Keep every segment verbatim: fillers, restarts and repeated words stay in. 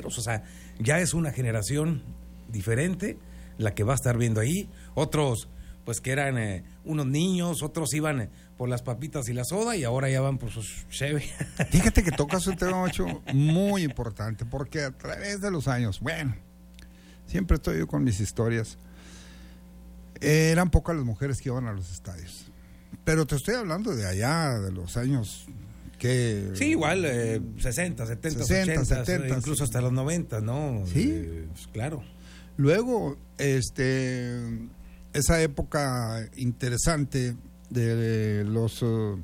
compañeros. O sea, ya es una generación diferente la que va a estar viendo ahí. Otros, pues que eran eh, unos niños, otros iban eh, por las papitas y la soda y ahora ya van por sus Chevy. Fíjate que tocas un tema, Ocho, muy importante, porque a través de los años, bueno, siempre estoy yo con mis historias, eh, eran pocas las mujeres que iban a los estadios. Pero te estoy hablando de allá, de los años que... Sí, igual, eh, sesenta, setenta, sesenta, ochenta, setenta, incluso sí. hasta los noventa, ¿no? Sí. Eh, pues, claro. Luego, este, esa época interesante de los uh,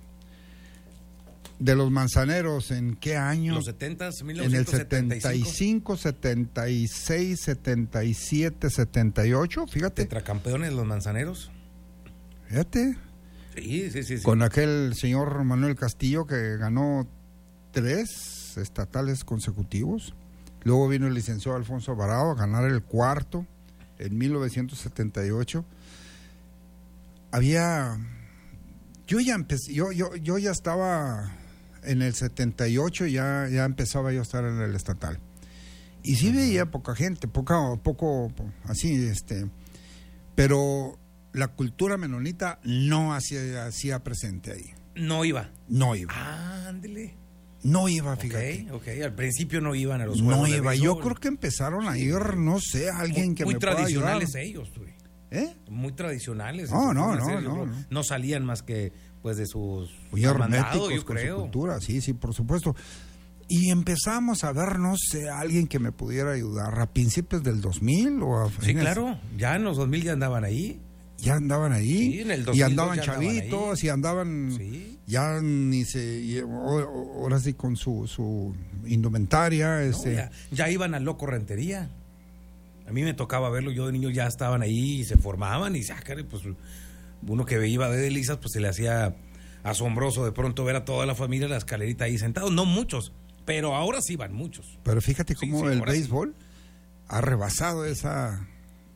de los manzaneros, ¿en qué año? Los setentas, mil En el novecientos setenta y cinco. setenta y cinco, setenta y seis, setenta y siete, setenta y ocho, fíjate. Tetracampeones los manzaneros. Fíjate. Sí, sí, sí, sí. Con aquel señor Manuel Castillo que ganó tres estatales consecutivos. Luego vino el licenciado Alfonso Alvarado a ganar el cuarto en mil novecientos setenta y ocho. Había... Yo ya empecé, yo, yo, yo ya estaba en el setenta y ocho, ya, ya empezaba yo a estar en el estatal. Y sí veía poca gente, poca, poco, así, este... Pero la cultura menonita no hacía, hacía presente ahí. No iba. No iba. Ah, ándele. No iba, fíjate. Ok, ok. Al principio no iban a los juegos. No de iba. béisbol. Yo creo que empezaron a ir, no sé, alguien muy, que muy me pueda ayudar. Muy tradicionales ellos, tú. ¿Eh? Muy tradicionales. No, no, no, no, no, no, no. No salían más que, pues, de sus Muy herméticos yo con creo. su cultura, sí, sí, por supuesto. Y empezamos a ver, no sé, alguien que me pudiera ayudar a principios del dos mil o a Sí, fines, claro. Ya en los dos mil ya andaban ahí. ya andaban ahí, Sí, en el y dos mil dos andaban ya andaban chavitos, ahí. y andaban, Sí. ya ni se, y, o- o- ahora sí con su, su indumentaria, No, este, ya, ya iban al Loco Rentería. A mí me tocaba verlo, yo de niño ya estaban ahí y se formaban y ah, caray, pues uno que iba de delisas, pues se le hacía asombroso de pronto ver a toda la familia en la escalerita ahí sentados, no muchos, pero ahora sí van muchos. pero fíjate Sí, cómo sí, el ahora sí. béisbol ha rebasado esa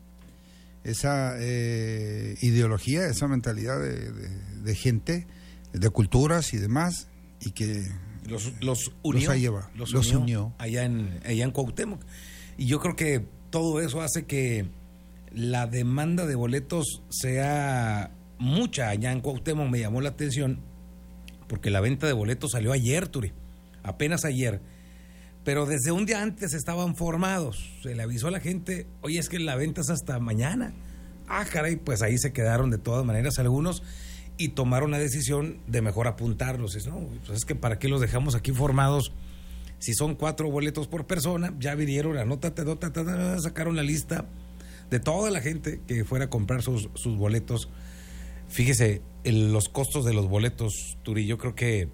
esa eh, ideología, esa mentalidad de, de, de gente, de culturas y demás, y que Los, los unió, Los lleva, los los unió, unió. allá en, allá en Cuauhtémoc. Y yo creo que todo eso hace que la demanda de boletos sea mucha allá en Cuauhtémoc. Me llamó la atención porque la venta de boletos salió ayer, Turi, apenas ayer. Pero desde un día antes estaban formados. Se le avisó a la gente, oye, es que la venta es hasta mañana. Ah, caray, pues ahí se quedaron de todas maneras algunos y tomaron la decisión de mejor apuntarlos. Es, no, pues es que para qué los dejamos aquí formados si son cuatro boletos por persona. Ya vinieron, anótate, anótate, anótate, sacaron la lista de toda la gente que fuera a comprar sus, sus boletos. Fíjese, el, los costos de los boletos, Turi, yo creo que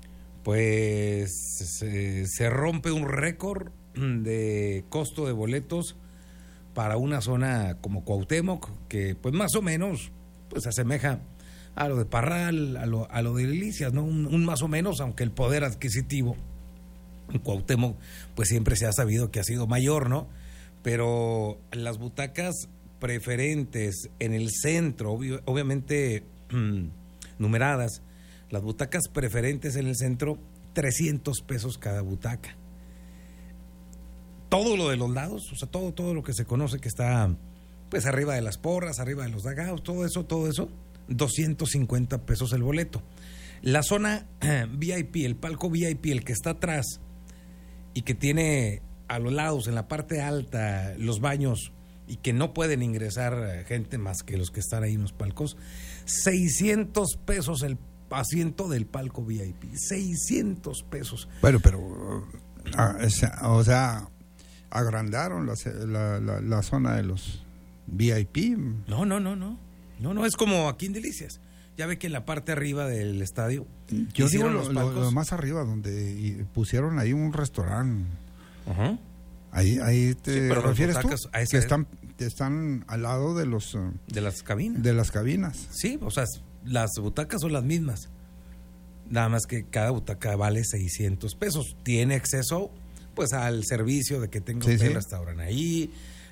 pues se, se rompe un récord de costo de boletos para una zona como Cuauhtémoc, que pues más o menos pues se asemeja a lo de Parral, a lo, a lo de Delicias, ¿no? Un, un más o menos, aunque el poder adquisitivo en Cuauhtémoc pues siempre se ha sabido que ha sido mayor, ¿no? Pero las butacas preferentes en el centro, obvio, obviamente numeradas, las butacas preferentes en el centro, trescientos pesos cada butaca. Todo lo de los lados, o sea, todo, todo lo que se conoce que está pues arriba de las porras, arriba de los dagados, todo eso, todo eso, doscientos cincuenta pesos el boleto. La zona eh, V I P, el palco V I P, el que está atrás y que tiene a los lados, en la parte alta, los baños y que no pueden ingresar gente más que los que están ahí en los palcos, seiscientos pesos el asiento del palco V I P, seiscientos pesos. Bueno, pero ah, o sea, agrandaron la, la, la, la zona de los V I P. No, no, no, no. No, no, es como aquí en Delicias. Ya ve que en la parte arriba del estadio yo digo lo, los palcos. lo más arriba, donde pusieron ahí un restaurante. Uh-huh. Ahí, ahí te Sí, pero refieres las tú, butacas, a que ese- están, que están al lado de los uh, De las cabinas. de las cabinas. Sí, o sea, las butacas son las mismas. Nada más que cada butaca vale seiscientos pesos. Tiene acceso pues al servicio de que tenga Sí, usted el sí. restaurante ahí,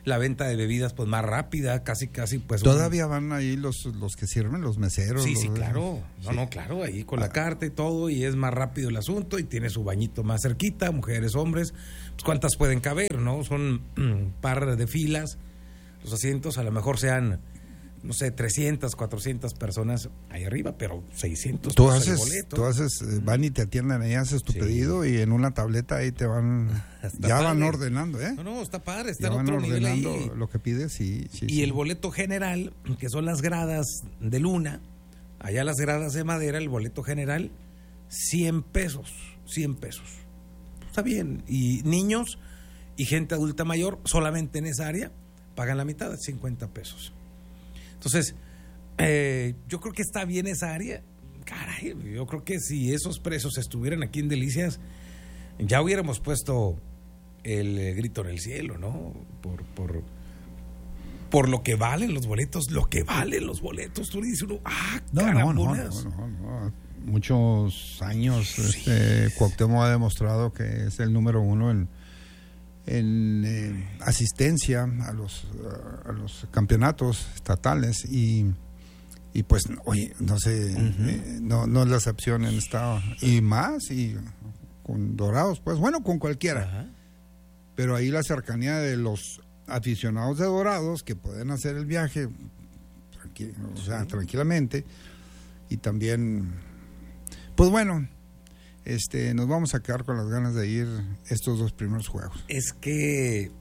la venta de bebidas pues más rápida, casi casi pues... ¿Todavía un... van ahí los, los que sirven, los meseros? Sí, los... sí, claro. No, sí. no, claro, ahí con ah. la carta y todo, y es más rápido el asunto, y tiene su bañito más cerquita, mujeres, hombres, pues cuántas pueden caber, ¿no? Son un par de filas, los asientos a lo mejor sean, no sé, trescientas, cuatrocientas personas ahí arriba, pero seiscientos tú haces, boleto. Tú haces, van y te atienden ahí, haces tu sí. pedido y en una tableta ahí te van, está ya padre. Van ordenando, ¿eh? No, no, está padre, está ya en van otro ordenando nivel ahí. Lo que pides y... Sí, y sí. el boleto general, que son las gradas de luna, allá las gradas de madera, el boleto general, cien pesos, cien pesos. Está bien, y niños y gente adulta mayor, solamente en esa área, pagan la mitad, cincuenta pesos. Entonces, eh, yo creo que está bien esa área. Caray, yo creo que si esos precios estuvieran aquí en Delicias, ya hubiéramos puesto el eh, grito en el cielo, ¿no? Por, por, por lo que valen los boletos, lo que valen los boletos. Tú le dices uno, ah, no, no, no, no, no, no. Muchos años sí. este, Cuauhtémoc ha demostrado que es el número uno en en eh, asistencia a los uh, a los campeonatos estatales y y pues oye no sé uh-huh. eh, no no es la excepción en esta y más y con Dorados pues bueno con cualquiera uh-huh. pero ahí la cercanía de los aficionados de Dorados que pueden hacer el viaje tranqui- o sea, sí. tranquilamente y también pues bueno Este, nos vamos a quedar con las ganas de ir estos dos primeros juegos. Es que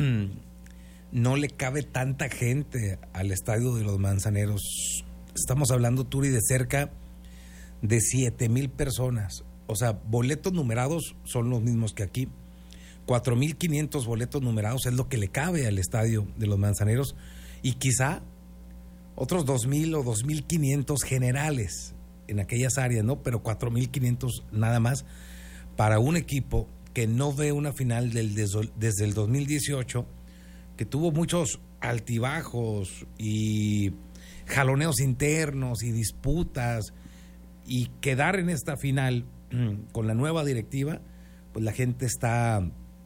no le cabe tanta gente al estadio de los Manzaneros. Estamos hablando, Turi, de cerca de siete mil personas. O sea, boletos numerados son los mismos que aquí. cuatro mil quinientos boletos numerados es lo que le cabe al estadio de los Manzaneros. Y quizá otros dos mil o dos mil quinientos generales en aquellas áreas, ¿no? Pero cuatro mil quinientos nada más para un equipo que no ve una final del, desde el dos mil dieciocho, que tuvo muchos altibajos y jaloneos internos y disputas, y quedar en esta final con la nueva directiva, pues la gente está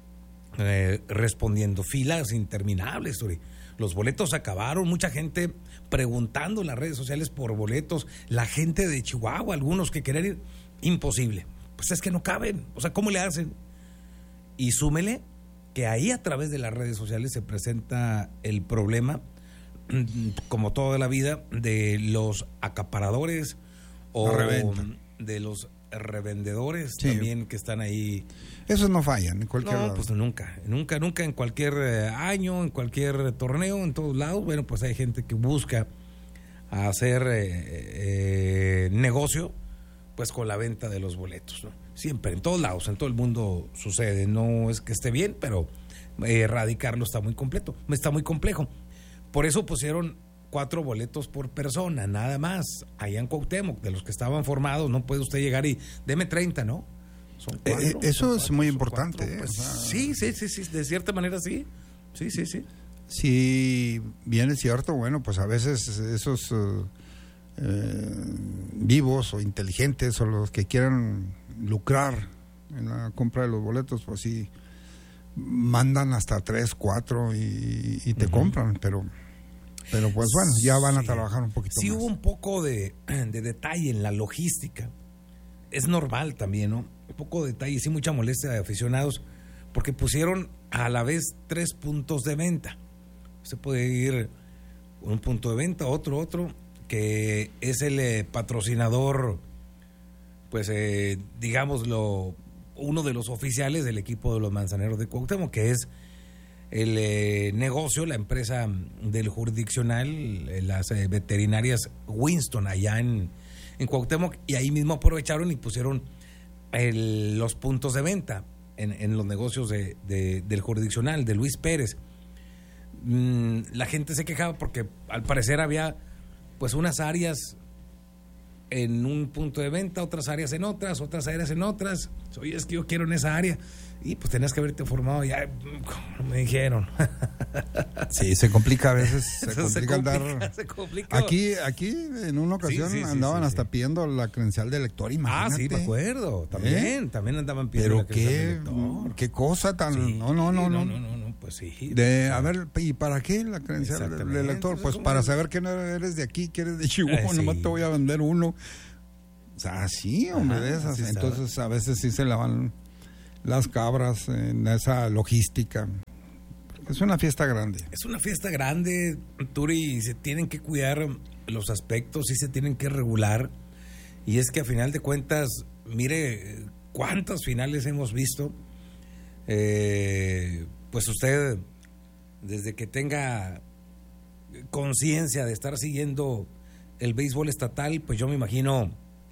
eh, respondiendo. Filas interminables, Turi. Los boletos acabaron, mucha gente preguntando en las redes sociales por boletos, la gente de Chihuahua, algunos que querían ir, imposible, pues es que no caben, o sea, ¿cómo le hacen? Y súmele que ahí a través de las redes sociales se presenta el problema, como toda la vida, de los acaparadores o de los revendedores sí. también que están ahí. Esos no fallan en cualquier no, lado. Pues nunca, nunca, nunca, en cualquier eh, año, en cualquier torneo, en todos lados. Bueno, pues hay gente que busca hacer eh, eh, negocio, pues con la venta de los boletos, ¿no? Siempre, en todos lados, en todo el mundo sucede. No es que esté bien, pero eh, erradicarlo está muy completo, está muy complejo. Por eso pusieron cuatro boletos por persona, nada más. Allá en Cuauhtémoc, de los que estaban formados, no puede usted llegar y deme treinta, ¿no? Son cuatro, eh, eso son es cuatro, muy son importante. Cuatro, eh, pues, o sea, sí, sí, sí, sí, de cierta manera sí. Sí, sí, sí. Si bien es cierto, bueno, pues a veces esos uh, eh, vivos o inteligentes o los que quieran lucrar en la compra de los boletos, pues sí, mandan hasta tres, cuatro y, y te uh-huh. compran, pero... Pero pues bueno, ya van a sí. trabajar un poquito sí más. Sí hubo un poco de, de detalle en la logística. Es normal también, ¿no? Un poco de detalle, sí, mucha molestia de aficionados, porque pusieron a la vez tres puntos de venta. Usted puede ir a un punto de venta, otro, otro, que es el eh, patrocinador, pues eh, digámoslo, uno de los oficiales del equipo de los Manzaneros de Cuauhtémoc, que es el eh, negocio, la empresa del jurisdiccional, eh, las eh, veterinarias Winston, allá en, en Cuauhtémoc, y ahí mismo aprovecharon y pusieron el, los puntos de venta en, en los negocios de, de, del jurisdiccional, de Luis Pérez. Mm, la gente se quejaba porque al parecer había pues unas áreas en un punto de venta, otras áreas en otras, otras áreas en otras. Oye, es que yo quiero en esa área. Y pues tenías que haberte formado ya, como me dijeron. Sí, se complica a veces, se complica, se complica andar. Se complica. Aquí, aquí en una ocasión sí, sí, sí, andaban sí, hasta sí. pidiendo la credencial de lector, imagínate. Ah, sí, me acuerdo, también, ¿Eh? también andaban pidiendo Pero la credencial qué, de lector. qué cosa tan, Sí, no, no, no, no. no, no, no, no. pues sí. De, a ver, ¿y para qué la credencial del elector? Pues para saber que no eres de aquí, que eres de Chihuahua, eh, sí. Nomás te voy a vender uno. O sea, sí, hombre, Ajá, de esas. Entonces, estaba. A veces sí se lavan las cabras en esa logística. Es una fiesta grande. Es una fiesta grande, Turi, y se tienen que cuidar los aspectos, sí se tienen que regular. Y es que a final de cuentas, mire cuántas finales hemos visto. Eh, pues usted, desde que tenga conciencia de estar siguiendo el béisbol estatal, pues yo me imagino,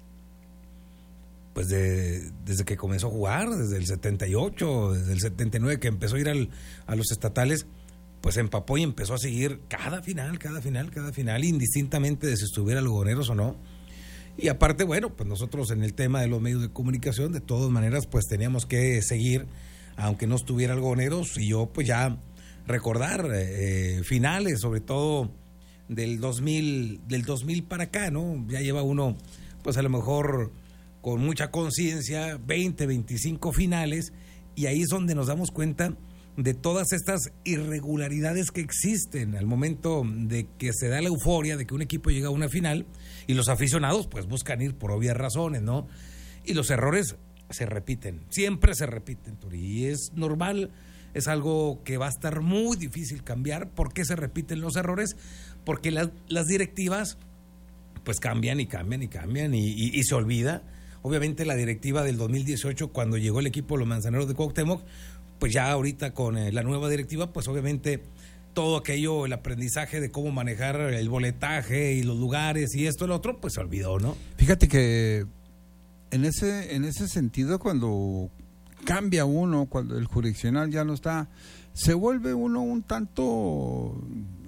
pues de, desde que comenzó a jugar, desde el setenta y ocho, desde el setenta y nueve que empezó a ir al, a los estatales, pues empapó y empezó a seguir cada final, cada final, cada final, indistintamente de si estuviera algodoneros o no. Y aparte, bueno, pues nosotros en el tema de los medios de comunicación, de todas maneras, pues teníamos que seguir, aunque no estuviera algodoneros, y yo pues ya recordar eh, finales, sobre todo del dos mil, del dos mil para acá, ¿no? Ya lleva uno, pues a lo mejor con mucha conciencia, veinte, veinticinco finales, y ahí es donde nos damos cuenta de todas estas irregularidades que existen al momento de que se da la euforia de que un equipo llega a una final, y los aficionados pues buscan ir por obvias razones, ¿no? Y los errores se repiten, siempre se repiten, Turi, y es normal, es algo que va a estar muy difícil cambiar. ¿Por qué se repiten los errores? Porque las, las directivas pues cambian y cambian y cambian y, y, y se olvida. Obviamente la directiva del dos mil dieciocho, cuando llegó el equipo de los Manzaneros de Cuauhtémoc, pues ya ahorita con eh, la nueva directiva, pues obviamente todo aquello, el aprendizaje de cómo manejar el boletaje y los lugares y esto y lo otro, pues se olvidó, ¿no? Fíjate que en ese, en ese sentido, cuando cambia uno, cuando el jurisdiccional ya no está, se vuelve uno un tanto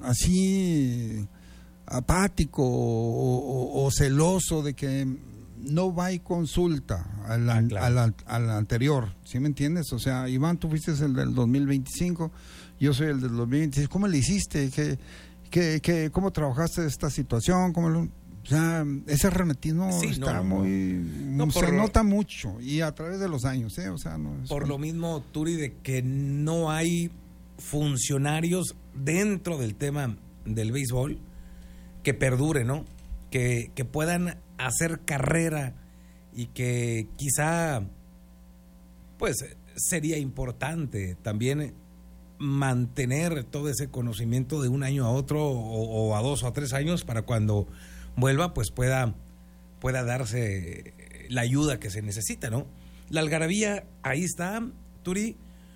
así apático o, o, o celoso de que no va y consulta al, ah, claro. al, al, al anterior, ¿sí me entiendes? O sea, Iván, tú fuiste el del dos mil veinticinco, yo soy el del dos mil veintiséis. ¿Cómo le hiciste? ¿Qué, qué, qué, ¿Cómo trabajaste esta situación? ¿Cómo lo, o sea, ese hermetismo sí, está no, muy... No, se por, nota mucho, y a través de los años, ¿eh? O sea, no es por como... lo mismo, Turi, de que no hay funcionarios dentro del tema del béisbol que perdure, ¿no? Que, que puedan hacer carrera, y que quizá pues sería importante también mantener todo ese conocimiento de un año a otro o, o a dos o a tres años para cuando vuelva pues pueda, pueda darse la ayuda que se necesita, ¿no? La algarabía, ahí está, Turi,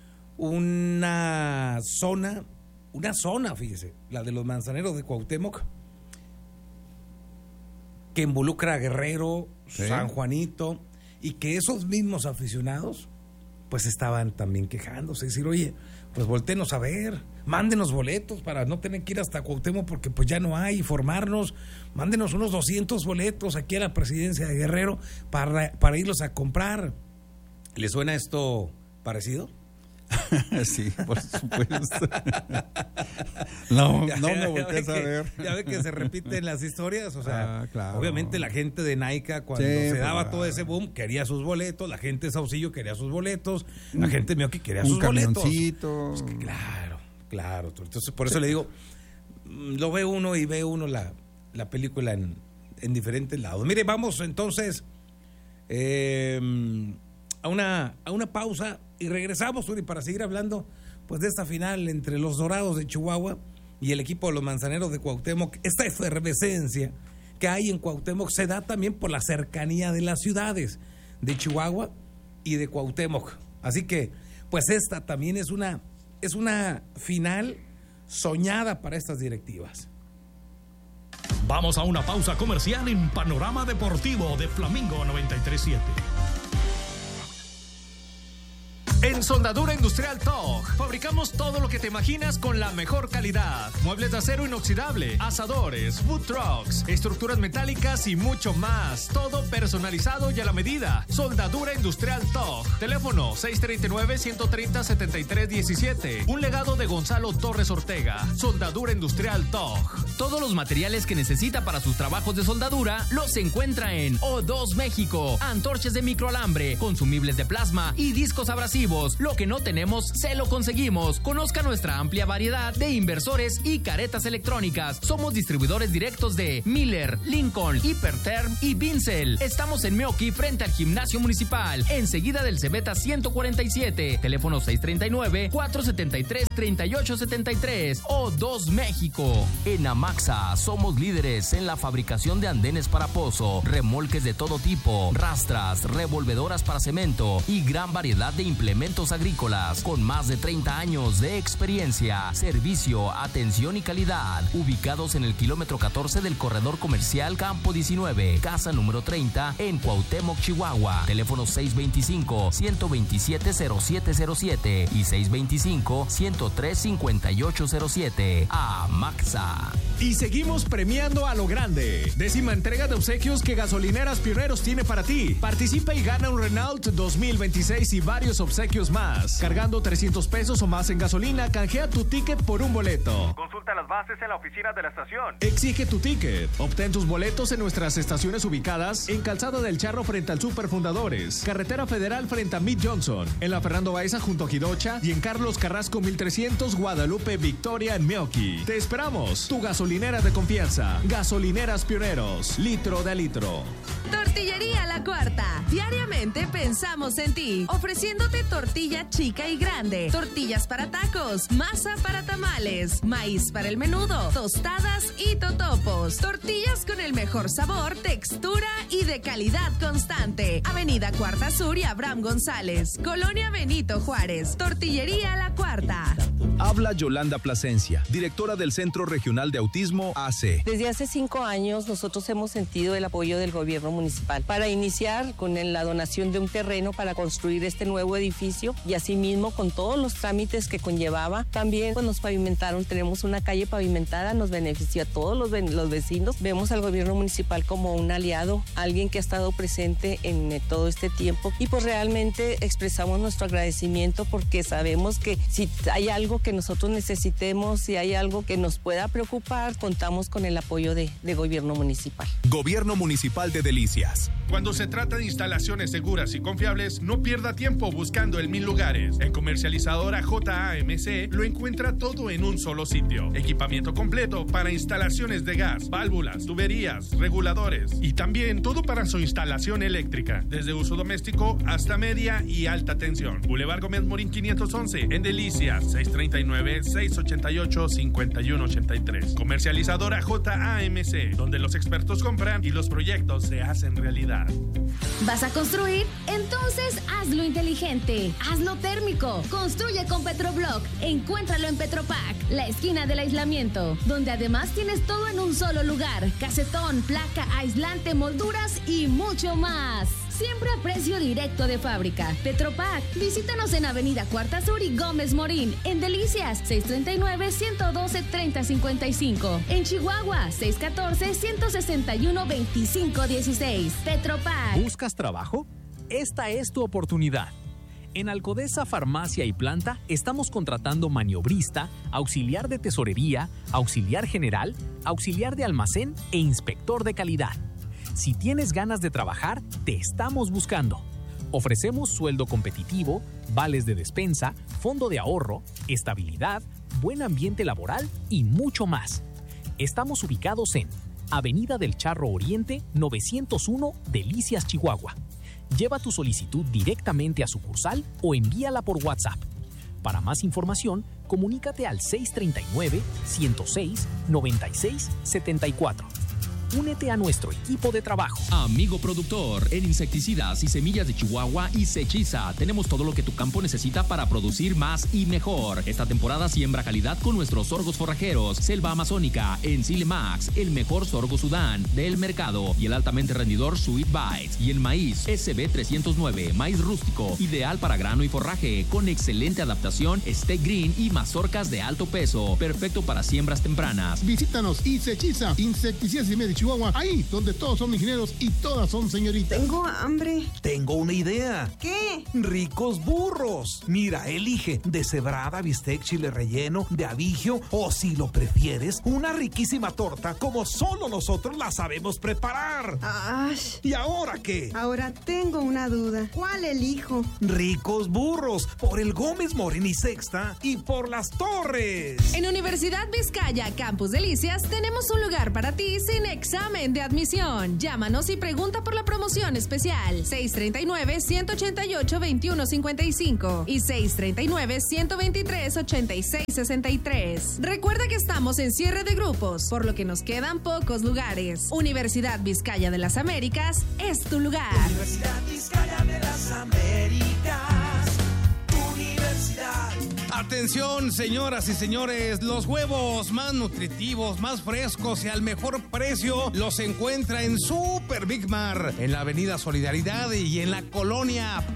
una zona, una zona, fíjese, la de los Manzaneros de Cuauhtémoc, que involucra a Guerrero, sí. San Juanito, y que esos mismos aficionados pues estaban también quejándose, decir, oye, pues voltéenos a ver, mándenos boletos para no tener que ir hasta Cuauhtémoc porque pues ya no hay, formarnos, mándenos unos doscientos boletos aquí a la presidencia de Guerrero para, para irlos a comprar. ¿Le suena esto parecido? Sí, por supuesto. No, no me voltees a ver. Ya ve que se repiten las historias, o sea, ah, claro. Obviamente la gente de Naica, cuando sí, se daba todo ese boom, quería sus boletos, la gente de Saucillo quería sus boletos, la gente de Mioqui quería sus boletos. Pues que, claro, claro. Entonces, por eso sí. Le digo, lo ve uno y ve uno la, la película en, en diferentes lados. Mire, vamos entonces eh, a una a una pausa y regresamos, Turi, para seguir hablando pues de esta final entre los Dorados de Chihuahua y el equipo de los Manzaneros de Cuauhtémoc. Esta efervescencia que hay en Cuauhtémoc se da también por la cercanía de las ciudades de Chihuahua y de Cuauhtémoc. Así que pues esta también es una es una final soñada para estas directivas. Vamos a una pausa comercial en Panorama Deportivo de Flamingo noventa y tres punto siete. En Soldadura Industrial T O G fabricamos todo lo que te imaginas con la mejor calidad. Muebles de acero inoxidable, asadores, food trucks, estructuras metálicas y mucho más. Todo personalizado y a la medida. Soldadura Industrial T O G. Teléfono seis tres nueve, uno tres cero, siete tres uno siete. Un legado de Gonzalo Torres Ortega. Soldadura Industrial T O G. Todos los materiales que necesita para sus trabajos de soldadura los encuentra en O dos México. Antorchas de microalambre, consumibles de plasma y discos abrasivos. Lo que no tenemos, se lo conseguimos. seguimos, conozca nuestra amplia variedad de inversores y caretas electrónicas. Somos distribuidores directos de Miller, Lincoln, Hiperterm y Vincel. Estamos en Meoqui frente al Gimnasio Municipal, enseguida del Cebeta ciento cuarenta y siete, teléfono seis tres nueve, cuatro siete tres, tres ocho siete tres o dos México. En Amaxa somos líderes en la fabricación de andenes para pozo, remolques de todo tipo, rastras, revolvedoras para cemento y gran variedad de implementos agrícolas con más de treinta años de experiencia, servicio, atención y calidad. Ubicados en el kilómetro catorce del corredor comercial Campo diecinueve, casa número treinta en Cuauhtémoc, Chihuahua. Teléfono seis dos cinco, uno dos siete, cero siete cero siete y seis dos cinco, uno tres cinco ocho cero siete. Amaxa. Y seguimos premiando a lo grande. Décima entrega de obsequios que Gasolineras Pioneros tiene para ti. Participa y gana un Renault dos mil veintiséis y varios obsequios más. Cargando trescientos pesos o más en gasolina, canjea tu ticket por un boleto. Consulta las bases en la oficina de la estación. Exige tu ticket. Obtén tus boletos en nuestras estaciones ubicadas en Calzada del Charro frente al Super Fundadores, Carretera Federal frente a Mid Johnson, en la Fernando Baeza junto a Jidocha y en Carlos Carrasco mil trescientos Guadalupe Victoria en Meoqui. Te esperamos. Tu gasolinera de confianza. Gasolineras Pioneros. Litro de litro. Tortillería La Cuarta. Diariamente pensamos en ti, ofreciéndote tortilla chica y grande, tortillas para tacos, masa para tamales, maíz para el menudo, tostadas y totopos. Tortillas con el mejor sabor, textura y de calidad constante. Avenida Cuarta Sur y Abraham González, Colonia Benito Juárez. Tortillería La Cuarta. Habla Yolanda Plasencia, directora del Centro Regional de Autismo A C. Desde hace cinco años nosotros hemos sentido el apoyo del gobierno municipal para iniciar con la donación de un terreno para construir este nuevo edificio y asimismo con todos los trámites que conllevaba. También pues, nos pavimentaron, tenemos una calle pavimentada, nos beneficia a todos los, los vecinos. Vemos al gobierno municipal como un aliado, alguien que ha estado presente en eh, todo este tiempo y pues realmente expresamos nuestro agradecimiento porque sabemos que si hay algo que nosotros necesitemos, si hay algo que nos pueda preocupar, contamos con el apoyo de, de gobierno municipal. Gobierno Municipal de Delicias. Cuando se trata de instalaciones seguras y confiables, no pierda tiempo buscando en mil lugares. En Comercializadora J A M C lo encuentra todo en un solo sitio. Equipamiento completo para instalaciones de gas, válvulas, tuberías, reguladores y también todo para su instalación eléctrica, desde uso doméstico hasta media y alta tensión. Boulevard Gómez Morín quinientos once en Delicias, seis tres nueve, seis ocho ocho, cinco uno ocho tres. Comercializadora J A M C, donde los expertos compran y los proyectos se hacen realidad. ¿Vas a construir? Entonces hazlo inteligente, hazlo térmico. Construye con Petroblock. Encuéntralo en Petropac, la esquina del aislamiento, donde además tienes todo en un solo lugar: casetón, placa, aislante, molduras y mucho más. Siempre a precio directo de fábrica. Petropac. Visítanos en Avenida Cuarta Sur y Gómez Morín. En Delicias, seis tres nueve, uno uno dos, tres cero cinco cinco. En Chihuahua, seis uno cuatro, uno seis uno, dos cinco uno seis. Petropac. ¿Buscas trabajo? Esta es tu oportunidad. En Alcodesa Farmacia y Planta estamos contratando maniobrista, auxiliar de tesorería, auxiliar general, auxiliar de almacén e inspector de calidad. Si tienes ganas de trabajar, te estamos buscando. Ofrecemos sueldo competitivo, vales de despensa, fondo de ahorro, estabilidad, buen ambiente laboral y mucho más. Estamos ubicados en Avenida del Charro Oriente, novecientos uno, Delicias, Chihuahua. Lleva tu solicitud directamente a sucursal o envíala por WhatsApp. Para más información, comunícate al seis tres nueve, uno cero seis, nueve seis siete cuatro. Únete a nuestro equipo de trabajo. Amigo productor, en insecticidas y semillas de Chihuahua y Sechiza tenemos todo lo que tu campo necesita para producir más y mejor. Esta temporada siembra calidad con nuestros sorgos forrajeros, Selva Amazónica, Encile Max, el mejor sorgo Sudán del mercado y el altamente rendidor Sweet Bites. Y el maíz S B trescientos nueve, maíz rústico, ideal para grano y forraje, con excelente adaptación, steak green y mazorcas de alto peso, perfecto para siembras tempranas. Visítanos y Sechiza, insecticidas y medio Chihuahua, ahí donde todos son ingenieros y todas son señoritas. Tengo hambre. Tengo una idea. ¿Qué? Ricos burros. Mira, elige deshebrada, bistec, chile relleno, de abigio o, si lo prefieres, una riquísima torta como solo nosotros la sabemos preparar. Ay. ¿Y ahora qué? Ahora tengo una duda. ¿Cuál elijo? Ricos burros, por el Gómez Morín y Sexta y por Las Torres. En Universidad Vizcaya, Campus Delicias, tenemos un lugar para ti sin examen de admisión. Llámanos y pregunta por la promoción especial seis tres nueve, uno ocho ocho, dos uno cinco cinco y seis tres nueve, uno dos tres, ocho seis seis tres. Recuerda que estamos en cierre de grupos, por lo que nos quedan pocos lugares. Universidad Vizcaya de las Américas es tu lugar. Universidad Vizcaya de las Américas, universidad. Atención, señoras y señores, los huevos más nutritivos, más frescos y al mejor precio los encuentra en Super Big Mar, en la Avenida Solidaridad y en la colonia